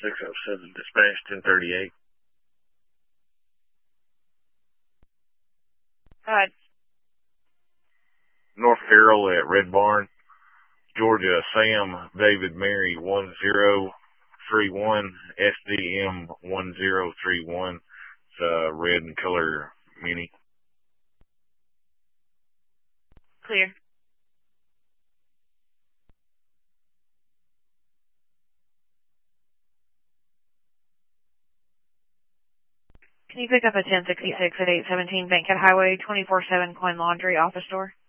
607 dispatch 1038. Go ahead. North Carroll at Red Barn, Georgia, Sam, David, Mary, 1031, SDM 1031. It's a red and color Mini. Clear. Can you pick up a 1066 at 817 Bankhead Highway, 24/7 Coin Laundry Office Door?